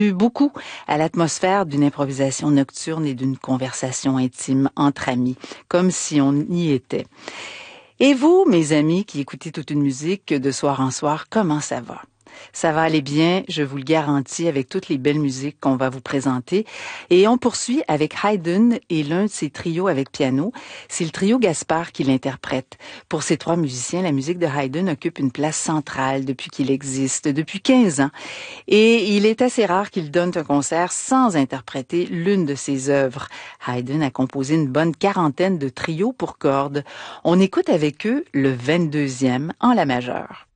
beaucoup à l'atmosphère d'une improvisation nocturne et d'une conversation intime entre amis, comme si on y était. Et vous, mes amis qui écoutez toute une musique de soir en soir, comment ça va? Ça va aller bien, je vous le garantis, avec toutes les belles musiques qu'on va vous présenter. Et on poursuit avec Haydn et l'un de ses trios avec piano. C'est le trio Gaspard qui l'interprète. Pour ces trois musiciens, la musique de Haydn occupe une place centrale depuis qu'il existe, depuis 15 ans. Et il est assez rare qu'il donne un concert sans interpréter l'une de ses œuvres. Haydn a composé une bonne quarantaine de trios pour cordes. On écoute avec eux le 22e en la majeure.